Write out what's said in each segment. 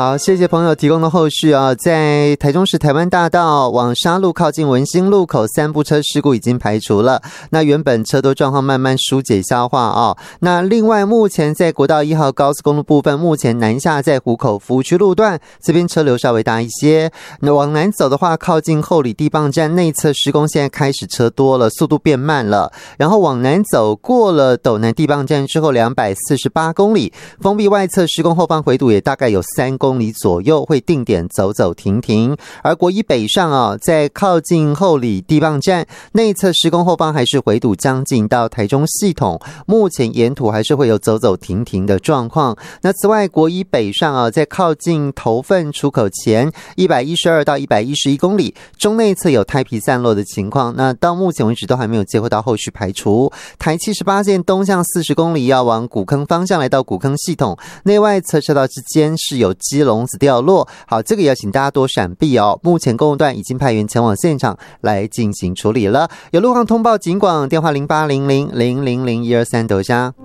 好，谢谢朋友提供的后续啊，在台中市台湾大道往沙路靠近文心路口3部车事故已经排除了，那原本车多状况慢慢疏解消化啊。那另外目前在国道1号高速公路部分，目前南下在湖口服务区路段这边车流稍微大一些，那往南走的话，靠近后里地磅站内侧施工，现在开始车多了，速度变慢了，然后往南走过了斗南地磅站之后248公里，封闭外侧施工后方回堵也大概有3公里左右，会定点走走停停。而国一北上啊，在靠近后里地磅站内侧施工后方还是回堵将近到台中系统，目前沿途还是会有走走停停的状况。那此外国一北上啊，在靠近头份出口前112到111公里，中内侧有胎皮散落的情况，那到目前为止都还没有接获到后续排除。台78线东向40公里要往古坑方向来到古坑系统，内外侧车道之间是有鸡笼子掉落，好，这个也要请大家多闪避哦。目前公路段已经派员前往现场来进行处理了。有路况通报警广电话0800000123得下。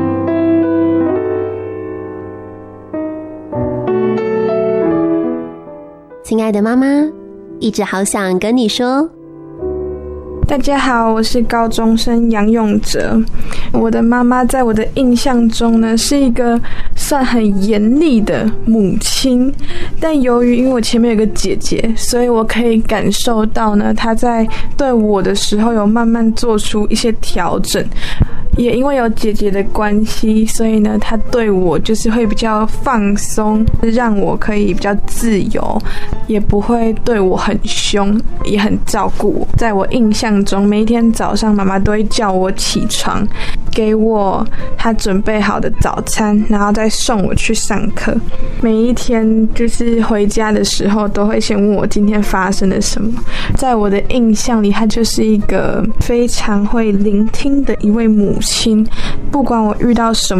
亲爱的妈妈，一直好想跟你说。 大家好，我是高中生杨永哲。我的妈妈在我的印象中呢，是一个算很严厉的母亲，但由于因为我前面有个姐姐，所以我可以感受到呢，她在对我的时候有慢慢做出一些调整。也因为有姐姐的关系，所以呢，她对我就是会比较放松，让我可以比较自由，也不会对我很凶，也很照顾我。在我印象中，每一天早上妈妈都会叫我起床，给我她准备好的早餐，然后再送我去上课。每一天就是回家的时候，都会先问我今天发生了什么。在我的印象里，她就是一个非常会聆听的一位母亲，不管我遇到什么